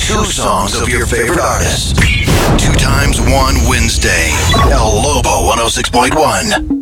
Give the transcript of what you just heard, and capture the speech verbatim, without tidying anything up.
two songs of your favorite artist. Two times one Wednesday. El Lobo one oh six point one.